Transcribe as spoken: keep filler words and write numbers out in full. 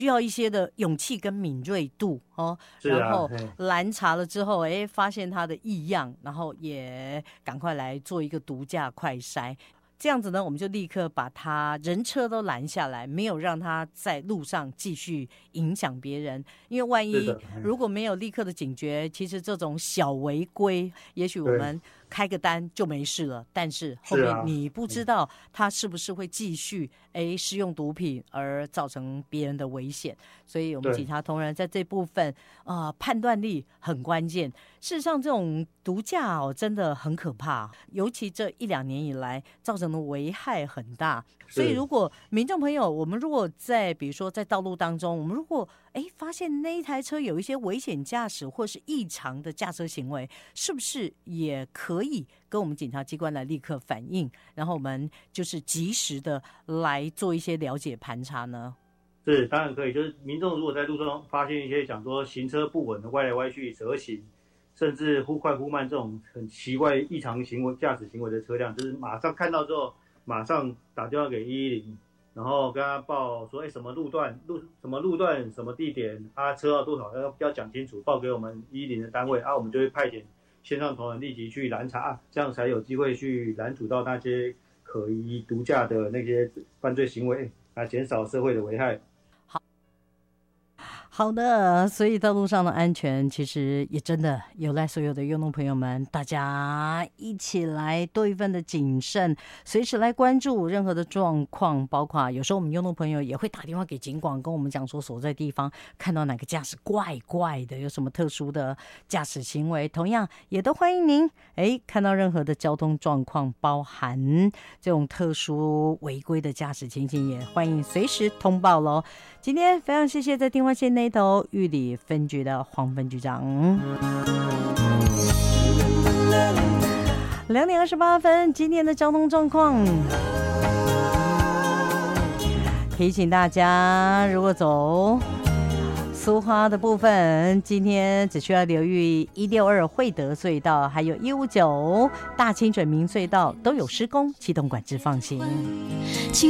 需要一些的勇气跟敏锐度哦，然后拦查了之后，哎，发现他的异样，然后也赶快来做一个毒驾快筛。这样子呢，我们就立刻把他人车都拦下来，没有让他在路上继续影响别人。因为万一如果没有立刻的警觉，其实这种小违规，也许我们开个单就没事了，但是后面你不知道他是不是会继续哎使用毒品而造成别人的危险。所以我们警察同仁在这部分啊、呃、判断力很关键。事实上，这种毒驾哦真的很可怕，尤其这一两年以来造成的危害很大。所以如果民众朋友，我们如果在比如说在道路当中，我们如果哎发现那一台车有一些危险驾驶或是异常的驾车行为，是不是也可以跟我们警察机关来立刻反映，然后我们就是及时的来做一些了解盘查呢？ 是，当然可以。就是民众如果在路上发现一些讲说行车不稳的歪来歪去、蛇行，甚至忽快忽慢这种很奇怪异常行为驾驶行为的车辆，就是马上看到之后，马上打电话给一一零，然后跟他报说，哎，什么路段、路什么路段、什么地点，啊，车要多少，要要讲清楚，报给我们一一零的单位，啊，我们就会派遣线上同仁立即去拦查，这样才有机会去拦阻到那些可疑毒驾的那些犯罪行为，来减少社会的危害。 好的，所以道路上的安全其实也真的有赖所有的用路朋友们，大家一起来多一份的谨慎，随时来关注任何的状况，包括有时候我们用路朋友也会打电话给警广，跟我们讲说所在地方看到哪个驾驶怪怪的，有什么特殊的驾驶行为，同样也都欢迎您哎看到任何的交通状况，包含这种特殊违规的驾驶情形，也欢迎随时通报咯。今天非常谢谢在电话线那头玉里分局的黄分局长。两点二十八分，今天的交通状况，提醒大家，如果走苏花的部分，今天只需要留意一六二惠德隧道，还有一五九大清水明隧道都有施工，启动管制放行。